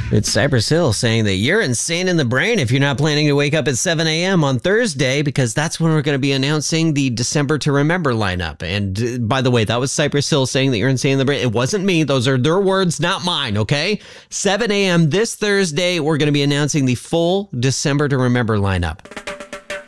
It's Cypress Hill saying that you're insane in the brain if you're not planning to wake up at 7 a.m. on Thursday, because that's when we're going to be announcing the December to Remember lineup. And by the way, that was Cypress Hill saying that you're insane in the brain. It wasn't me. Those are their words, not mine, okay? 7 a.m. this Thursday, we're going to be announcing the full December to Remember lineup.